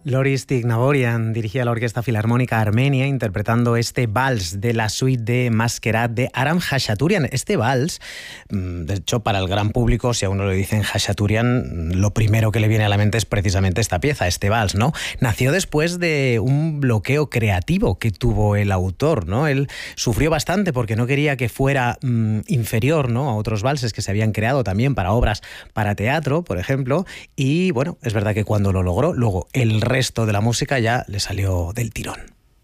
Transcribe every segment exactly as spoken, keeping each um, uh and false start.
Loris Tignaborian dirigía la Orquesta Filarmónica Armenia interpretando este vals de la suite de Masquerade de Aram Khachaturian. Este vals, de hecho, para el gran público, si a uno le dicen Khachaturian, lo primero que le viene a la mente es precisamente esta pieza, este vals, ¿no? Nació después de un bloqueo creativo que tuvo el autor, ¿no? Él sufrió bastante porque no quería que fuera mmm, inferior, ¿no?, a otros valses que se habían creado también para obras para teatro, por ejemplo, y bueno, es verdad que cuando lo logró, luego el resto de la música ya le salió del tirón.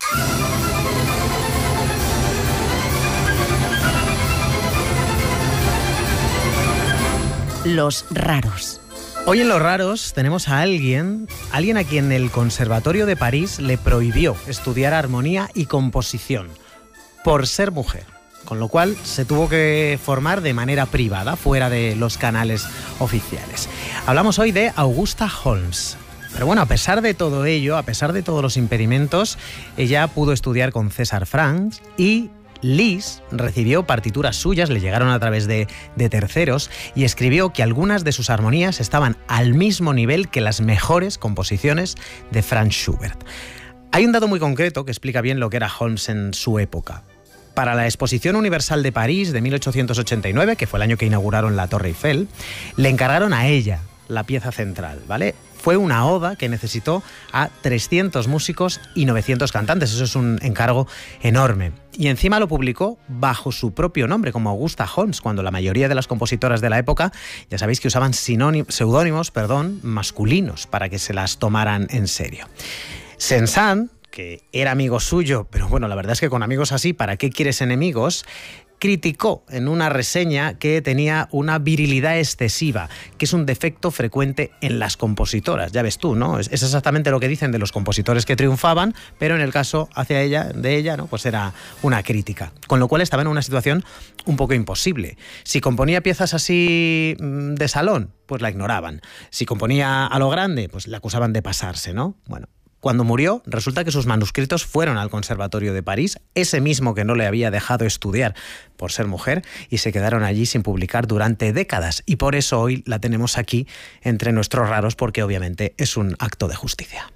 Los raros. Hoy en Los Raros tenemos a alguien, alguien a quien el Conservatorio de París le prohibió estudiar armonía y composición por ser mujer, con lo cual se tuvo que formar de manera privada, fuera de los canales oficiales. Hablamos hoy de Augusta Holmes. Pero bueno, a pesar de todo ello, a pesar de todos los impedimentos, ella pudo estudiar con César Franck y Liszt recibió partituras suyas, le llegaron a través de, de terceros, y escribió que algunas de sus armonías estaban al mismo nivel que las mejores composiciones de Franz Schubert. Hay un dato muy concreto que explica bien lo que era Holmes en su época. Para la Exposición Universal de París de mil ochocientos ochenta y nueve, que fue el año que inauguraron la Torre Eiffel, le encargaron a ella la pieza central, ¿vale? Fue una oda que necesitó a trescientos músicos y novecientos cantantes. Eso es un encargo enorme. Y encima lo publicó bajo su propio nombre, como Augusta Holmes, cuando la mayoría de las compositoras de la época, ya sabéis que usaban seudónimos, perdón, masculinos para que se las tomaran en serio. Saint-Saëns, que era amigo suyo, pero bueno, la verdad es que con amigos así, ¿para qué quieres enemigos?, criticó en una reseña que tenía una virilidad excesiva, que es un defecto frecuente en las compositoras. Ya ves tú, ¿no? Es, es exactamente lo que dicen de los compositores que triunfaban, pero en el caso hacia ella, de ella, ¿no?, pues era una crítica. Con lo cual estaba en una situación un poco imposible. Si componía piezas así de salón, pues la ignoraban. Si componía a lo grande, pues la acusaban de pasarse, ¿no? Bueno. Cuando murió, resulta que sus manuscritos fueron al Conservatorio de París, ese mismo que no le había dejado estudiar por ser mujer, y se quedaron allí sin publicar durante décadas. Y por eso hoy la tenemos aquí entre nuestros raros, porque obviamente es un acto de justicia.